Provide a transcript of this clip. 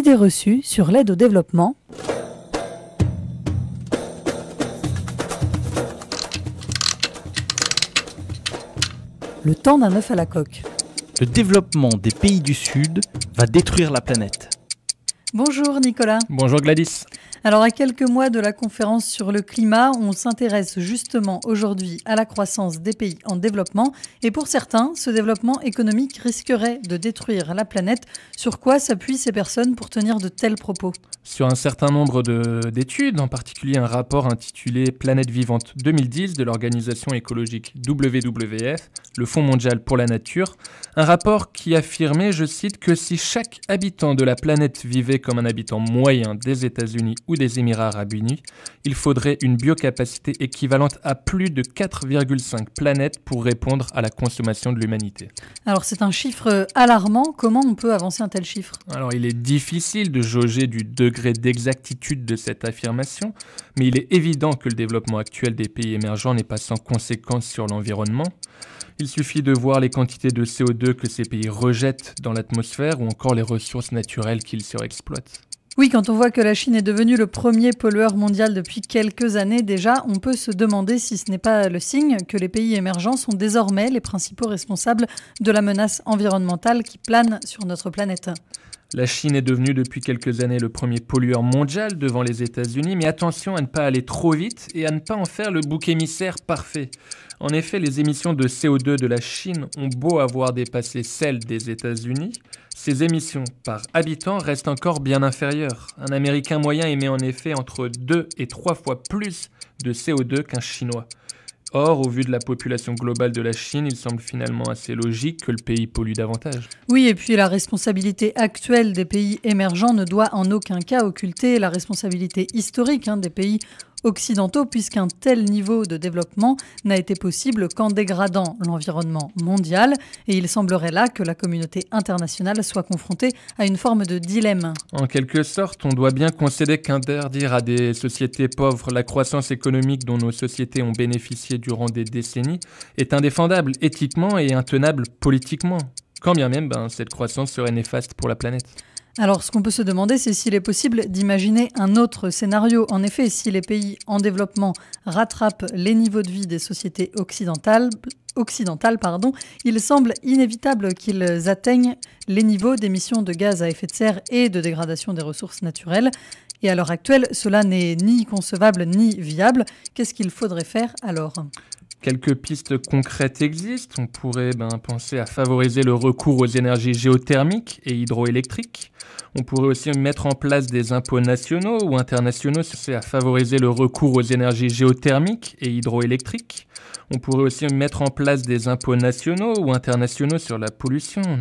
idées reçues sur l'aide au développement. Le temps d'un œuf à la coque. Le développement des pays du Sud va détruire la planète. Bonjour Nicolas. Bonjour Gladys. Alors à quelques mois de la conférence sur le climat, on s'intéresse justement aujourd'hui à la croissance des pays en développement. Et pour certains, ce développement économique risquerait de détruire la planète. Sur quoi s'appuient ces personnes pour tenir de tels propos ? Sur un certain nombre d'études, en particulier un rapport intitulé Planète vivante 2010 de l'organisation écologique WWF, le Fonds mondial pour la nature, un rapport qui affirmait, je cite, que si chaque habitant de la planète vivait comme un habitant moyen des États-Unis ou des Émirats arabes unis, il faudrait une biocapacité équivalente à plus de 4,5 planètes pour répondre à la consommation de l'humanité. Alors c'est un chiffre alarmant. Comment on peut avancer un tel chiffre ? Alors il est difficile de jauger du degré d'exactitude de cette affirmation, mais il est évident que le développement actuel des pays émergents n'est pas sans conséquences sur l'environnement. Il suffit de voir les quantités de CO2 que ces pays rejettent dans l'atmosphère ou encore les ressources naturelles qu'ils surexploitent. Oui, quand on voit que la Chine est devenue le premier pollueur mondial depuis quelques années déjà, on peut se demander si ce n'est pas le signe que les pays émergents sont désormais les principaux responsables de la menace environnementale qui plane sur notre planète. La Chine est devenue depuis quelques années le premier pollueur mondial devant les États-Unis, mais attention à ne pas aller trop vite et à ne pas en faire le bouc émissaire parfait. En effet, les émissions de CO2 de la Chine ont beau avoir dépassé celles des États-Unis, ces émissions par habitant restent encore bien inférieures. Un Américain moyen émet en effet entre 2 et 3 fois plus de CO2 qu'un Chinois. Or, au vu de la population globale de la Chine, il semble finalement assez logique que le pays pollue davantage. Oui, et puis la responsabilité actuelle des pays émergents ne doit en aucun cas occulter la responsabilité historique des pays occidentaux, puisqu'un tel niveau de développement n'a été possible qu'en dégradant l'environnement mondial. Et il semblerait là que la communauté internationale soit confrontée à une forme de dilemme. En quelque sorte, on doit bien concéder qu'interdire à des sociétés pauvres la croissance économique dont nos sociétés ont bénéficié durant des décennies est indéfendable éthiquement et intenable politiquement, quand bien même cette croissance serait néfaste pour la planète. Alors, ce qu'on peut se demander, c'est s'il est possible d'imaginer un autre scénario. En effet, si les pays en développement rattrapent les niveaux de vie des sociétés occidentales, il semble inévitable qu'ils atteignent les niveaux d'émissions de gaz à effet de serre et de dégradation des ressources naturelles. Et à l'heure actuelle, cela n'est ni concevable ni viable. Qu'est-ce qu'il faudrait faire alors ? Quelques pistes concrètes existent. On pourrait penser à favoriser le recours aux énergies géothermiques et hydroélectriques. On pourrait aussi mettre en place des impôts nationaux ou internationaux à favoriser le recours aux énergies géothermiques et hydroélectriques. On pourrait aussi mettre en place des impôts nationaux ou internationaux sur la pollution,